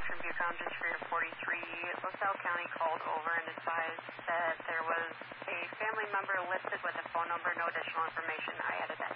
from Bucom, District 43. LaSalle County called over and advised that there was a family member listed with a phone number, no additional information. I added that